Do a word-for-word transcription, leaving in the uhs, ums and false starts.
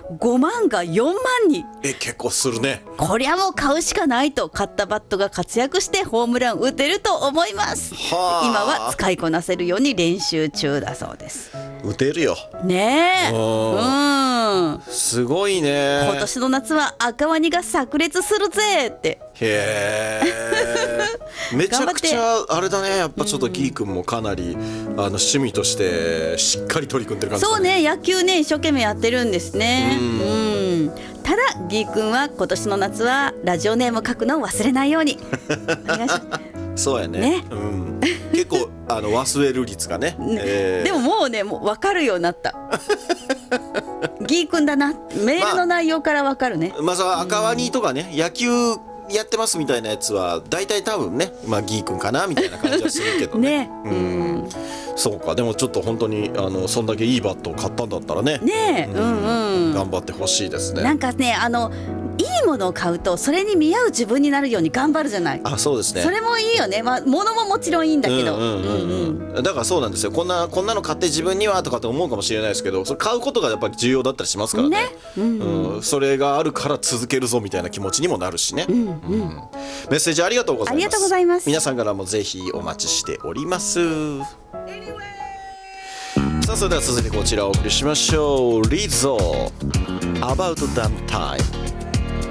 ごまんがよんまんに。 え結構するね。 こりゃもう買うしかないと、買ったバットが活躍してホームラン打てると思います。 はあ、 今は使いこなせるように練習中だそうです。 打てるよねえ、 うんうん、 すごいね。 今年の夏は赤ワニが炸裂するぜって。 へえめちゃくちゃあれだね。やっぱちょっとギー君もかなり、うん、あの趣味としてしっかり取り組んでる感じだね。 そうね、野球ね一生懸命やってるんですね。うん、うん、ただギー君は今年の夏はラジオネーム書くのを忘れないようにお願いします。 そうやね、 ね、 うん、結構あの忘れる率がね、 ねえー、 でももうねもう分かるようになったギー君だな、メールの内容から分かるね。 まあ、まあ、赤ワニとかね、うん、野球やってますみたいなやつは大体多分ね、まあ、ギー君かなみたいな感じはするけどね。 ね、 うん、そうか。でもちょっと本当にあのそんだけいいバットを買ったんだったらね、 ね、うんうん、 頑張ってほしいですね。 なんかね、あのいいものを買うとそれに見合う自分になるように頑張るじゃない。 あ、そうですね。 それもいいよね。まあ物ももちろんいいんだけど、 だからそうなんですよ。こんなこんなの買って自分にはとかって思うかもしれないですけど、それ買うことがやっぱり重要だったりしますからね。 ね、うんうんうん、それがあるから続けるぞみたいな気持ちにもなるしね。うんうん、メッセージありがとうございます。 ありがとうございます。 皆さんからもぜひお待ちしております。さあそれでは続いてこちらをお送りしましょう。リゾ About Damn Time。